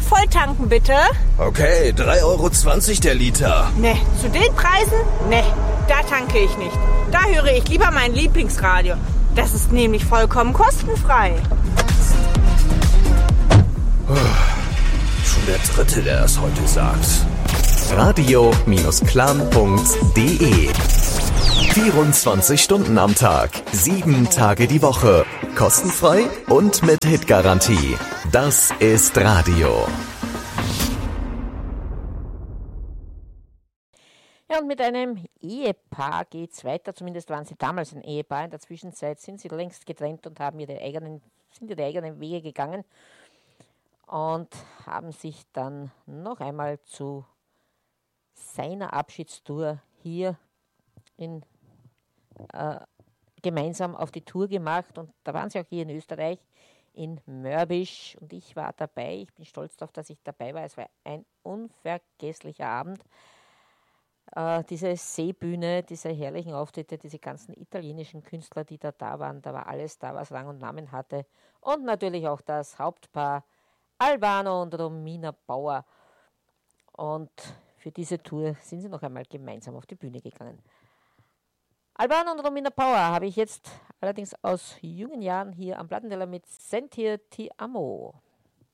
voll tanken, bitte. Okay, 3,20 € der Liter. Ne, zu den Preisen? Ne, da tanke ich nicht. Da höre ich lieber mein Lieblingsradio. Das ist nämlich vollkommen kostenfrei. Schon der Dritte, der das heute sagt. Radio-clan.de 24 Stunden am Tag, 7 Tage die Woche. Kostenfrei und mit Hitgarantie. Das ist Radio. Ja, und mit einem Ehepaar geht's weiter. Zumindest waren sie damals ein Ehepaar. In der Zwischenzeit sind sie längst getrennt und sind ihre eigenen Wege gegangen und haben sich dann noch einmal zu seiner Abschiedstour hier gemeinsam auf die Tour gemacht. Und da waren sie auch hier in Österreich, in Mörbisch. Und ich war dabei. Ich bin stolz darauf, dass ich dabei war. Es war ein unvergesslicher Abend. Diese Seebühne, diese herrlichen Auftritte, diese ganzen italienischen Künstler, die da waren, da war alles da, was Rang und Namen hatte. Und natürlich auch das Hauptpaar Albano und Romina Power. Und für diese Tour sind sie noch einmal gemeinsam auf die Bühne gegangen. Albano und Romina Power habe ich jetzt allerdings aus jungen Jahren hier am Plattenteller mit Sentir Ti Amo.